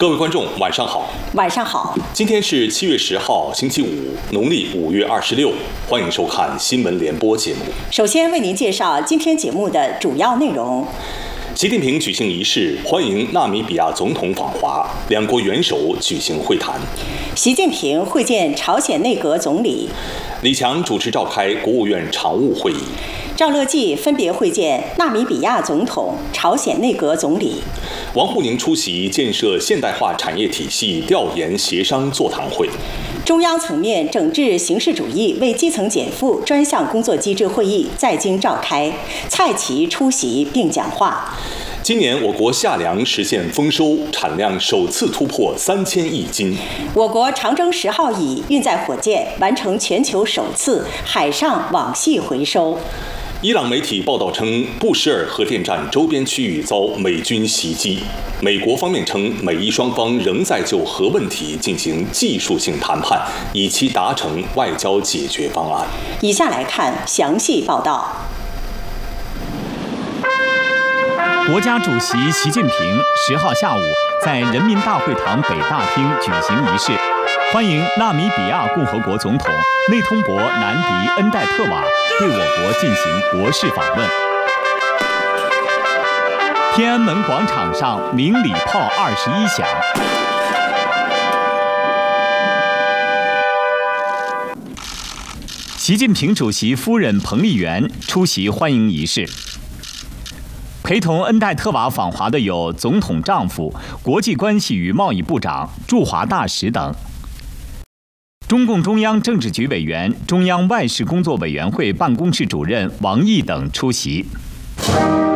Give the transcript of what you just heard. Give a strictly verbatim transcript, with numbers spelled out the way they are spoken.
各位观众，晚上好。 晚上好。 今天是七月十号，星期五，农历五月二十六。欢迎收看新闻联播节目。 首先为您介绍今天节目的主要内容。 习近平举行仪式，欢迎纳米比亚总统访华，两国元首举行会谈。 习近平会见朝鲜内阁总理。 李强主持召开国务院常务会议。 赵乐际分别会见纳米比亚总统、朝鲜内阁总理。 王沪宁出席建设现代化产业体系调研协商座谈会。 中央层面整治形式主义为基层减负专项工作机制会议在京召开，蔡奇出席并讲话。 今年我国夏粮实现丰收，产量首次突破三千亿斤。 我国长征十号乙运载火箭完成全球首次海上网系回收。 伊朗媒体报道称，布什尔核电站周边区域遭美军袭击。美国方面称，美伊双方仍在就核问题进行技术性谈判，以期达成外交解决方案。 以下来看详细报道。 国家主席习近平十号下午在人民大会堂北大厅举行仪式，欢迎纳米比亚共和国总统内通博南迪恩代特瓦对我国进行国事访问。天安门广场上鸣礼炮二十一响。习近平主席夫人彭丽媛出席欢迎仪式。陪同恩代特瓦访华的有总统丈夫、国际关系与贸易部长、驻华大使等。中共中央政治局委员、中央外事工作委员会办公室主任王毅等出席。